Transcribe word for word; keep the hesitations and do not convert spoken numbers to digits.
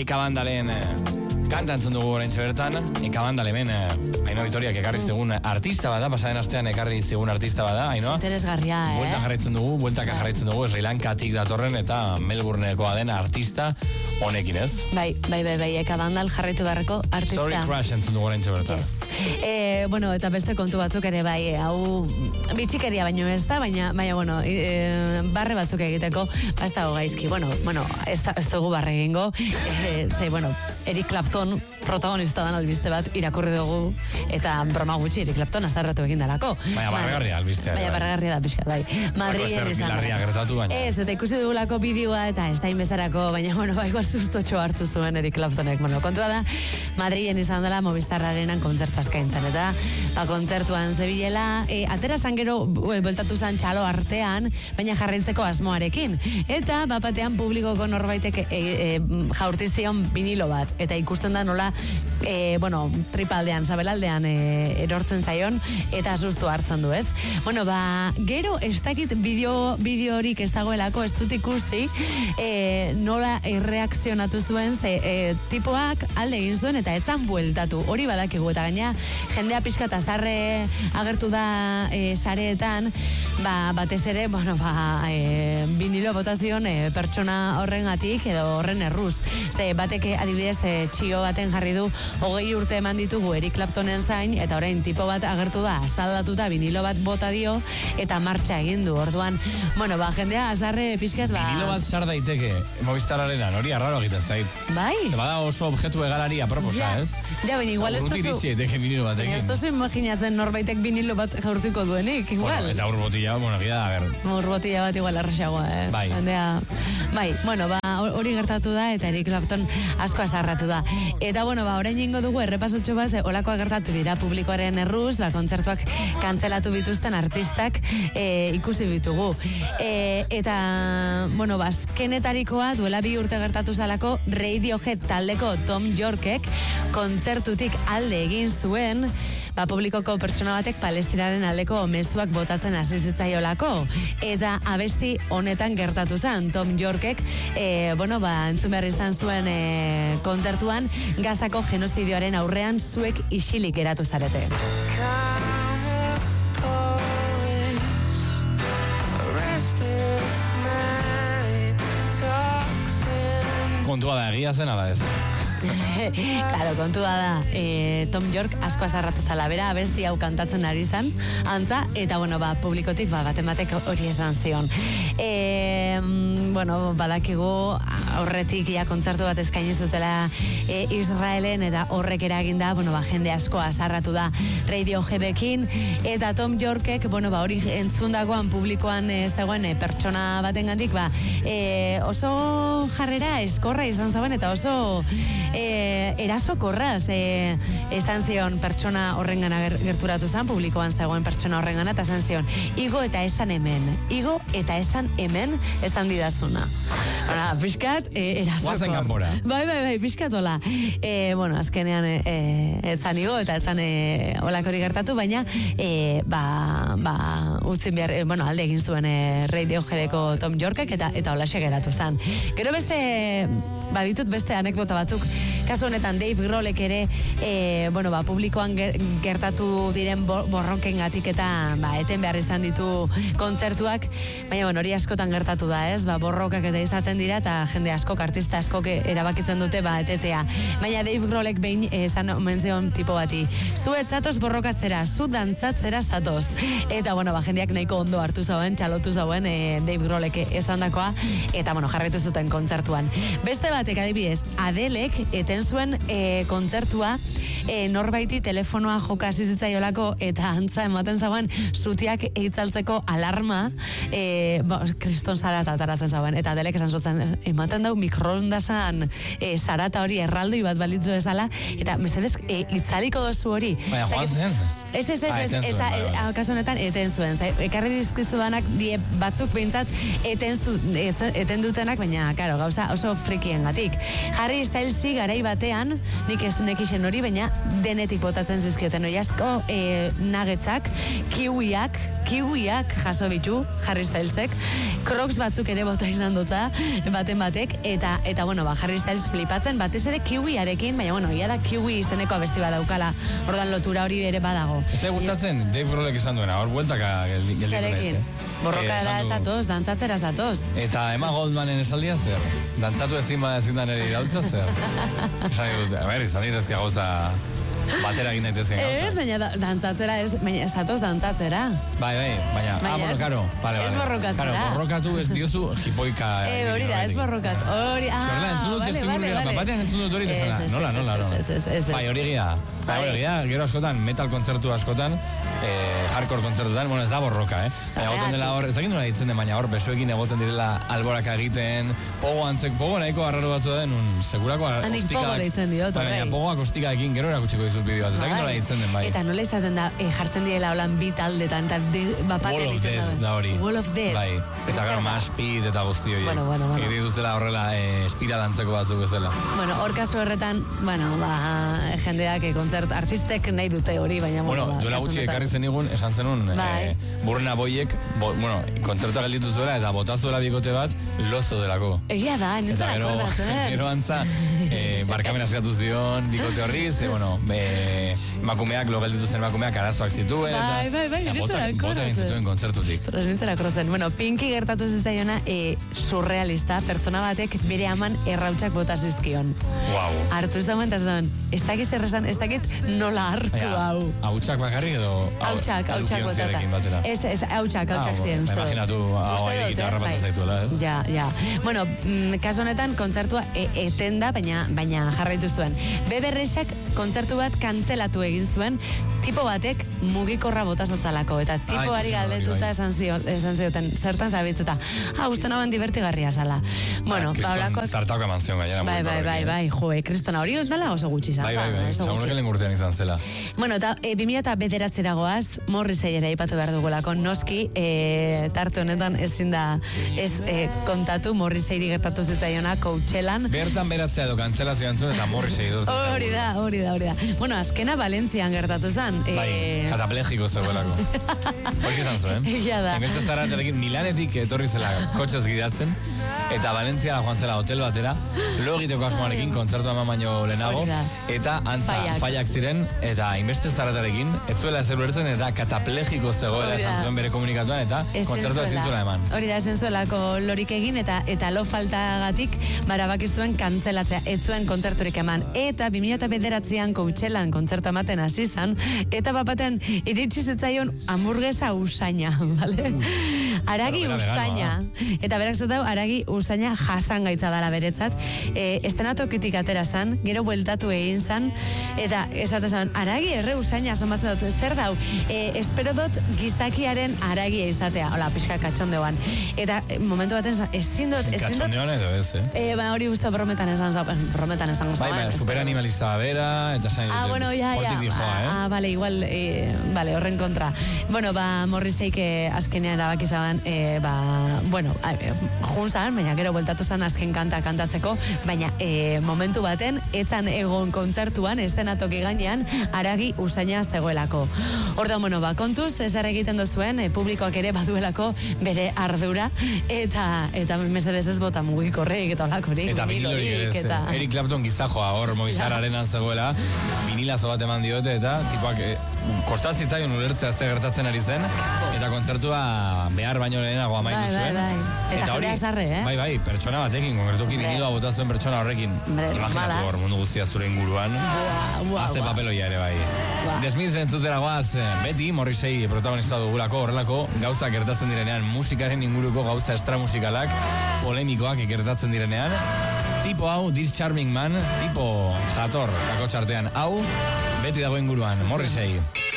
Eka Bandalen kanta entzun dugu oraintxe bertan. Eka Bandal hemen Ainhoa Vitoriak ekarri zigun artista bada, pasaden astean ekarri zigun artista bada, Ainhoa. Interesgarria, eh? Buelta jarraitzen dugu, bueltaka jarraitzen dugu, Sri Lankatik datorren eta Melbournekoa den artista honekin, ez? Bai, bai, bai, bai, Eka Bandal jarraitu beharreko artista. Sorry Crash entzun dugu oraintxe bertan. Yes. Eh, bueno, eta beste kontu batzuk ere bai, hau bitxikeria baino ez da, baina, baina, bueno, e, barre batzuk egiteko, ba, ez dago gaizki. Bueno, bueno, ez, da, ez dugu barre egingo, e, ze, bueno, Eric Clapton protagonista dan albiste bat irakurri dugu, eta broma gutxi Eric Clapton azarratu egin dalako. Baina barregarria albistea. Baina barregarria da pixkat, bai. Madrilen izan da. Gertatu baina. Ez, eta ikusi dugulako bideoa, eta ez da inbestarako, baina, bueno, ba, igual sustotxo hartu zuen Eric Claptonek. Bueno, kontua da, Madrilen izan dela Movistarrarenan kontzertu askaintzen, eta ba, kontzertuan zebilela, e, atera zan gero, bueltatu zan txalo artean, baina jarraitzeko asmoarekin. Eta, bapatean publikoko norbaitek e, e, jaurtizion vinilo bat, eta ikusten da nola, e, bueno, tripaldean, zabelaldean e, erortzen zaion, eta sustu hartzen du, ez? Bueno, ba, gero ez dakit bideo, bideo horik ez dagoelako, ez dut ikusi, e, nola erreakzionatu zuen, ze e, tipoak alde egin zuen, eta etzan bueltatu, hori badakigu, eta gaina jendea pixka eta zarre agertu da e, sareetan, ba, batez ere, bueno, ba, e, vinilo botazion e, pertsona horrengatik edo horren erruz. Ze, bateke adibidez e, txio baten jarri du, hogei urte eman ditugu Eric Claptonen zain, eta orain tipo bat agertu da, saldatuta vinilo bat bota dio, eta martxa egin du. Orduan, bueno, ba, jendea azarre pixkat, ba... Vinilo bat sar daiteke, Movistarrarenan, hori arraro egiten zait. Bai? Bada oso objektu egalari aproposa, ja. ez? Ja, baina igual ez tozu... vinilo batekin. Ez tozu imaginatzen norbaitek vinilo bat jaurtuko duenik, igual. Bueno, eta urbotila, bueno, gira da, a ber. Urbotila bat igual arrasagoa, eh? Bai. Bandea, bai, bueno, ba, hori gertatu da, eta Eric Clapton asko azarratu da. Eta, bueno, ba, orain ingo dugu, errepasotxo bat, olakoak gertatu dira publikoaren erruz, ba, kontzertuak kantzelatu bituzten artistak e, ikusi bitugu. E, eta, bueno, ba, azkenetarikoa duela bi urte gertatu zalako Radiohead taldeko Tom Yorkek kontzertutik alde egin zuen, ba, publikoko pertsona batek Palestinaren aldeko mezuak botatzen hasi zitzaiolako, eta abesti honetan gertatu zen. Tom Yorkek, e, bueno, ba, entzun behar izan zuen e, kontzertuan, Gazako genozidioaren aurrean zuek isilik geratu zarete. Kontua da, egia zen ala ez. Claro, kontua da, e, Tom York asko azarratu zala, bera abesti hau kantatzen ari zan, antza, eta bueno, ba, publikotik ba, baten batek hori esan zion. E, bueno, badakigu aurretik ja kontzertu bat eskainiz dutela e, Israelen, eta horrek eraginda, bueno, ba, jende asko azarratu da Radioheadekin, eta Tom Yorkek, bueno, ba, hori entzundakoan publikoan ez dagoen e, pertsona batengandik, ba, e, oso jarrera eskorra izan zaben, eta oso E, erasokorra, ze esan zion pertsona horrengana gerturatu zen, publikoan zegoen pertsona horrengana, eta esan zion, igo eta esan hemen, igo eta esan hemen, esan didazuna. Hora, pixkat, e, erasokor. Guazen ganbora. Bai, bai, bai, pixkat hola. E, bueno, azkenean e, e, etzan igo, eta etzan e, olakori gertatu, baina, e, ba, ba, utzin behar, e, bueno, alde egin zuen e, Radioheadeko Tom Yorkek, eta eta holaxe geratu zen. Gero beste, ba, ditut beste anekdota batzuk, kasu honetan Dave Grohlek ere e, bueno, ba, publikoan gertatu diren borroken gatik eta ba, eten behar izan ditu kontzertuak, baina bueno, hori askotan gertatu da, ez? Ba, borrokak eta izaten dira, eta jende askok, artista askok erabakitzen dute ba, etetea. Baina Dave Grohlek behin esan omen zion tipo bati, zu ez zatoz borrokatzera, zu dantzatzera zatoz. Eta bueno, ba, jendeak nahiko ondo hartu zauen, txalotu zauen e, Dave Grohlek esan dakoa, eta bueno, jarraitu zuten kontzertuan. Beste batek adibidez, Adelek eten zuen e, kontzertua e, norbaiti telefonoa joka hasi zitzaiolako, eta antza ematen zauen zutiak eitzaltzeko alarma e, ba, kriston zarata ataratzen zauen, eta Adelek esan zotzen ematen dau mikroondazan e, zarata hori erraldoi bat balitzu ezala, eta mesedez e, itzaliko dozu hori. Baina joan zen. Ez, ez, ez, Ah, ez, eten zuen, eta bai, bai. eh, kasu honetan eten zuen. Zai, ekarri dizkizudanak die batzuk behintzat eten, zu, eten, eten dutenak, baina, karo, gauza oso frikien gatik. Harry Stylesi garai batean, nik ez nekixen hori, baina denetik botatzen zizkioten. Hori asko e, nagetzak, kiwiak, kiwiak jaso bitu, Harry Stylesek, Crocs batzuk ere bota izan dutza, baten batek, eta, eta bueno, ba, Harry Styles flipatzen, batez ere kiwiarekin, baina, bueno, ia da kiwi izeneko abesti badaukala, ordan lotura hori ere badago. Ez da gustatzen, Dave Grohlek esan duena, hor bueltaka gelditu naiz. Zerekin, borrokara Eh, esan du- zatoz, dantzatzera zatoz. Eta Emma Goldmanen esaldia zer? Dantzatu ezin bada ezin da nire irautza zer? Esan dut, a ber, izan ditezke gauza batera egin daitezken gauza. Ez, baina da, dantzatzera, ez, baina zatoz dantzatzera. Bai, bai, baina, Baina ah, bueno, ez- karo, vale, ez vale. borrokatzera. Karo, borrokatu ez diozu jipoika. Eh, egin hori da, ez horretik. borrokat, hori, ah, Txorla, entzun dut vale, testu vale, gurria, vale. batean entzun dut hori Ez, desana. ez, Nola, ez, nola, ez, nola. ez, ez, ez, ez. Bai, hori egia. Bai, hori egia, gero askotan, metal kontzertu askotan, eh, hardcore kontzertutan, bueno, ez da borroka, eh? Baina egoten dela hor, ez dakit nola ditzen den, baina hor, besoekin egoten direla alboraka egiten, pogo antzek, pogo nahiko arraro batzu da den, un, segurako Hanik ostikadak. pogo deitzen diot, Bai, baina horrei. pogoak ostikaekin, gero erakutsiko dizut bideo bat, ez dakit nola ditzen den, bai. Eta nola izaten da, eh, jartzen direla holan bi taldetan, eta de- bapatean Wall of egiten Death da hori. Wall of Death. Bai, eta Zer gero da? maspit eta guzti horiek. Bueno, bueno, bueno. Egiten dutela horrela, eh, espira dantzeko batzuk bezala. Bueno, hor kasu horretan, bueno, ba, jendeak, eh, kontzert, artistek nahi dute hori, baina, Bueno, ba, duela kasu gutxi honetan- ekarri zendigun, esan zenun, Bai. eh, Burna Boyek, bo, bueno, kontzertua gelditu zuela eta botazuela bikote bat, lozo delako. Egia da, Eta nintzen gero, akordatzen. gero antza, eh, barkamena eskatu zion, bikote horri, ze, bueno, be, emakumeak, lo gelditu zen emakumeak arazoak zituen. Bai, bai, bai, eta nintzen bota, bota egin akordatzen. zituen kontzertutik. Ostras, nintzen akordatzen. Bueno, Pinky gertatu zitzaiona e, surrealista, pertsona batek bere aman errautsak bota zizkion. Wow. Hartu ez dauen, eta zuen, ez dakit zer esan, ez dakit nola hartu hau. Hautsak bakarrik edo hau- Hautsak, hautsak edukiontziarekin botata. batera? Ez, ez, hautsak, hautsak Ah, ziren, uste dut. imaginatu, hau Uste ari dut, gitarra eh, bat bai. zaituela, ez? Ja, ja. Bueno, mm, kasu honetan kontzertua e eten da, baina baina jarraitu zuen. Beberrexak kontzertu bat kantzelatu egin zuen, tipo batek mugikorra bota sotzalako, eta tipoari ikusi hori, galdetuta bai. esan, zio, esan zioten, zertan zabitzuta. Ah, uste nagoen divertigarria zala. Bueno, ba, holakoak... Zartauka manzion gainera. Bai, bai, bai, bai, joe, kristona hori dela oso gutxi zafa. Bai, bai, bai, oso gutxi. seguruke lehen urtean izan zela. Bueno, eta e, bi mila eta bederatzera goaz, Morrissey ere aipatu behar dugulako, noski, e, tarte honetan ezin da ez e, kontatu Morrisseyri gertatu zitzaiona Coachellan. Bertan beratzea edo kantzelazio antzun eta Morrissey dut. Hori da, hori da, hori da. Bueno, azkena Valentzian gertatu zen. Bai, e, kataplegiko zegoelako. Hori izan zuen. Egia da. Hainbeste zaraterekin Milanetik etorri zela kotxez gidatzen, eta Valentziara joan zela hotel batera, lo egiteko asmoarekin, kontzertu ama baino lehenago, Hori da. eta antza Faiak. faiak ziren, eta hainbeste zaratarekin, ez zuela ezer ulertzen, eta kataplegiko zegoela Hori da. esan zuen bere komunikatuan, eta Ez kontzertua ezin zuela eman. Hori da, ezen zuelako lorik egin, eta eta lo faltagatik barabakiztuen kantzelatzea, ez zuen kontzerturik eman. Eta bi mila eta bederatzean Coachellan kontzertu ematen hasi zan, eta bapatean iritsi zitzaion hamburguesa usaina, bale? Aragi Pero bera usaina. Eta berak zutau, aragi usaina jasan gaitza dala beretzat. E, estenatokitik atera zan, gero bueltatu egin zan, eta esate zan, aragi erre usaina somatzen dut, zer dau, e, espero dut gizakiaren aragia izatea, hola, pixka katxondeoan. Eta e, momentu baten zan, ezin dut, ezin dut, Katxondeoan edo ez, eh? e, ba, hori uste brometan esan zau, brometan esan Bai, bai, superanimalista bera, eta zain dute. Ah, bueno, ya, ya. Hortik dijoa, eh? Ah, vale, igual, eh, vale, horren kontra. Bueno, ba, Morrisseyk eh, azkenean erabaki zaban, eh, ba, bueno, eh, jun zan, baina gero bueltatu zan azken kanta kantatzeko, baina eh, momentu baten, etan egon kontzertuan, estenatoki gainean, aragi usaina zegoelako. Orda, bueno, ba, kontuz, ez egiten duzuen, eh, publikoak ere baduelako bere ardura, eta, eta mesedez ez bota mugikorrik, eta olakorik, Eta vinilorik ere ez, eta... Eric Clapton gizajoa hor Movistar arenan zegoela, vinilazo bat eman diote eta tipoak eh, kostazitzaion ulertzea ze gertatzen ari zen, eta kontzertua behar baino lehenago amaitu Bai, bai, zuen. bai. Eta hori, jendea zarre, eh? Bai, bai, pertsona batekin, konkretuki Hombre. viniloa bota zuen pertsona horrekin. Hombre, Imaginatu normala. hor mundu guztia zure inguruan. Buah, buah, Azte buah. papeloia ere bai. Buah. Desmiz entzutera goaz, eh, beti Morrissey protagonista dugulako horrelako gauza gertatzen direnean, musikaren inguruko gauza extramusikalak, polemikoak gertatzen direnean. Tipo hau, This Charming Man, tipo jator, kakotxartean hau, beti dago inguruan, Morrissey.